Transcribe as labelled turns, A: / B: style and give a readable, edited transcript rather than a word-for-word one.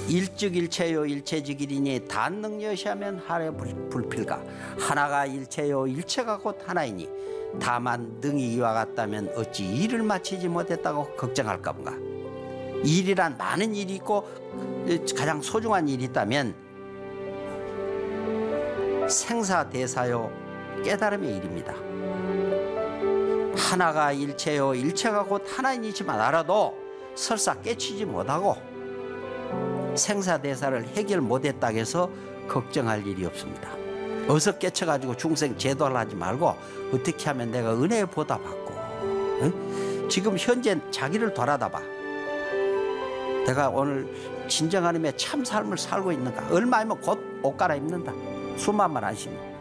A: 일즉일체요 일체즉일이니 단능여시하면 하래 불필가. 하나가 일체요 일체가 곧 하나이니 다만 능이 이와 같다면 어찌 일을 마치지 못했다고 걱정할까 본가. 일이란 많은 일이 있고 가장 소중한 일이 있다면 생사대사요 깨달음의 일입니다. 하나가 일체요 일체가 곧 하나이지만 알아도 설사 깨치지 못하고 생사대사를 해결 못했다고 해서 걱정할 일이 없습니다. 어서 깨쳐가지고 중생 제도를 하지 말고 어떻게 하면 내가 은혜에 보답받고, 응? 지금 현재 자기를 돌아다봐. 내가 오늘 진정한 의미의 참 삶을 살고 있는가? 얼마이면 곧 옷 갈아입는다. 수만만 안 쉬면.